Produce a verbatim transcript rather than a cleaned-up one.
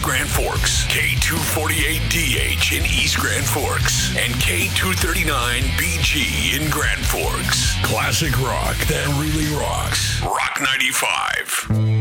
Grand Forks, K two forty-eight D H in East Grand Forks, and K two thirty-nine B G in Grand Forks. Classic rock that really rocks. Rock ninety-five.